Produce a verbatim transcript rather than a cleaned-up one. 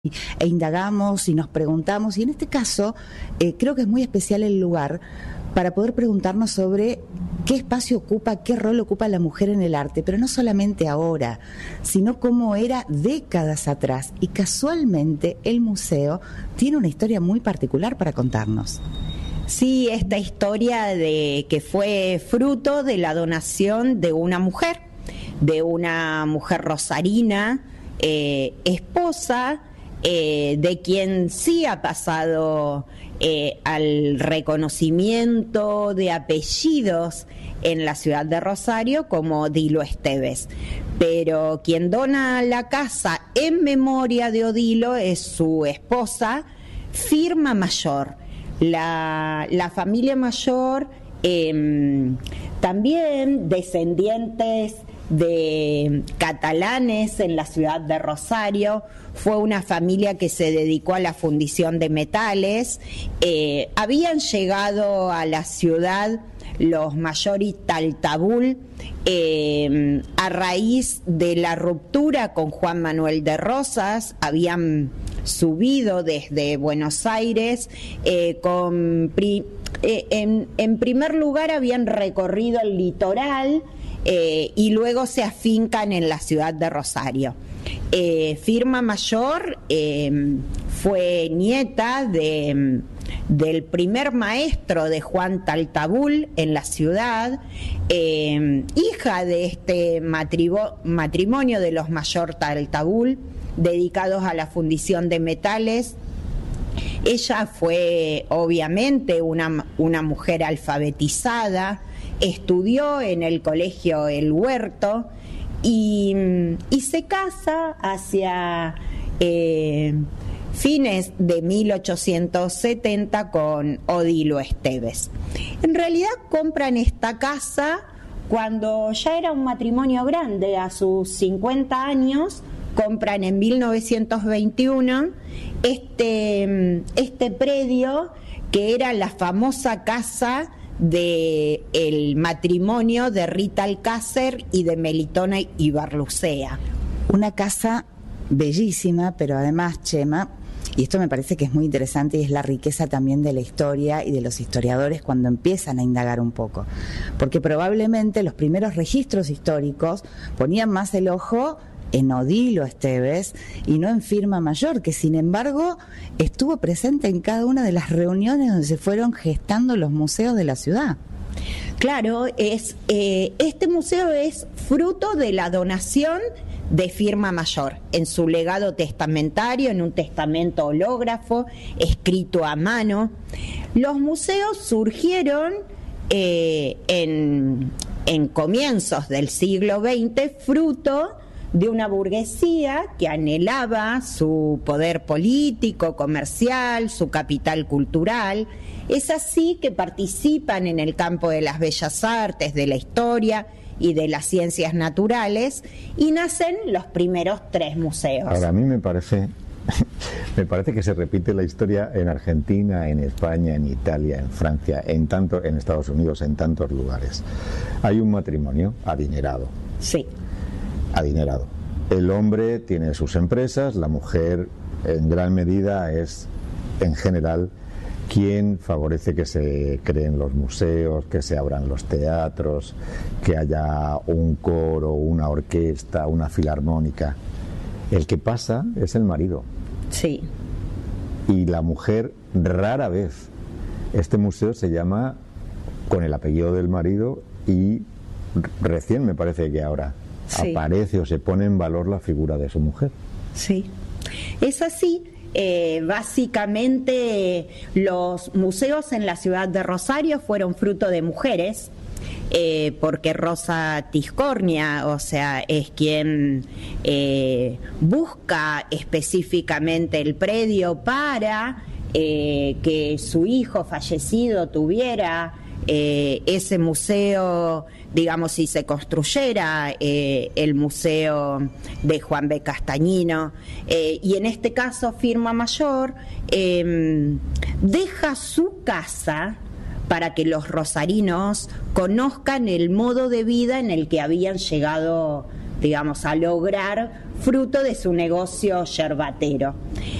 e indagamos y nos preguntamos, y en este caso eh, creo que es muy especial el lugar para poder preguntarnos sobre qué espacio ocupa, qué rol ocupa la mujer en el arte, pero no solamente ahora, sino cómo era décadas atrás. Y casualmente el museo tiene una historia muy particular para contarnos. Sí, esta historia de que fue fruto de la donación de una mujer, de una mujer rosarina, eh, esposa, Eh, de quien sí ha pasado eh, al reconocimiento de apellidos en la ciudad de Rosario como Odilo Esteves. Pero quien dona la casa en memoria de Odilo es su esposa, Firma Mayor. La, la familia Mayor, eh, también descendientes de catalanes en la ciudad de Rosario, fue una familia que se dedicó a la fundición de metales. Eh, habían llegado a la ciudad los Mayori Taltabul eh, a raíz de la ruptura con Juan Manuel de Rosas, habían subido desde Buenos Aires eh, con pri, eh, en, en primer lugar habían recorrido el litoral eh, y luego se afincan en la ciudad de Rosario. Eh, Firma Mayor eh, fue nieta de, del primer maestro de Juan Taltabul en la ciudad, eh, hija de este matribo, matrimonio de los Mayor Taltabul, dedicados a la fundición de metales. Ella fue obviamente una, una mujer alfabetizada, estudió en el colegio El Huerto, Y, y se casa hacia eh, fines de mil ochocientos setenta con Odilo Esteves. En realidad compran esta casa cuando ya era un matrimonio grande, a sus cincuenta años, compran en mil novecientos veintiuno este, este predio que era la famosa casa de el matrimonio de Rita Alcácer y de Melitona Ibarlucea. Una casa bellísima, pero además, Chema, y esto me parece que es muy interesante y es la riqueza también de la historia y de los historiadores cuando empiezan a indagar un poco, porque probablemente los primeros registros históricos ponían más el ojo en Odilo Esteves y no en Firma Mayor, que sin embargo estuvo presente en cada una de las reuniones donde se fueron gestando los museos de la ciudad. Claro, es eh, este museo es fruto de la donación de Firma Mayor, en su legado testamentario, en un testamento hológrafo, escrito a mano. Los museos surgieron eh, en, en comienzos del siglo veinte, fruto de una burguesía que anhelaba su poder político, comercial, su capital cultural. Es así que participan en el campo de las bellas artes, de la historia y de las ciencias naturales, y nacen los primeros tres museos. Ahora, a mí me parece, me parece que se repite la historia en Argentina, en España, en Italia, en Francia, en tanto, en Estados Unidos, en tantos lugares. Hay un matrimonio adinerado. Sí. Adinerado. El hombre tiene sus empresas, la mujer en gran medida es, en general, quien favorece que se creen los museos, que se abran los teatros, que haya un coro, una orquesta, una filarmónica. El que pasa es el marido. Sí. Y la mujer rara vez. Este museo se llama con el apellido del marido y recién me parece que ahora sí aparece o se pone en valor la figura de su mujer. Sí, es así. Eh, básicamente los museos en la ciudad de Rosario fueron fruto de mujeres, eh, porque Rosa Tiscornia, o sea, es quien eh, busca específicamente el predio para eh, que su hijo fallecido tuviera eh, ese museo, digamos, si se construyera eh, el museo de Juan B. Castañino, eh, y en este caso Firma Mayor eh, deja su casa para que los rosarinos conozcan el modo de vida en el que habían llegado digamos, a lograr fruto de su negocio yerbatero.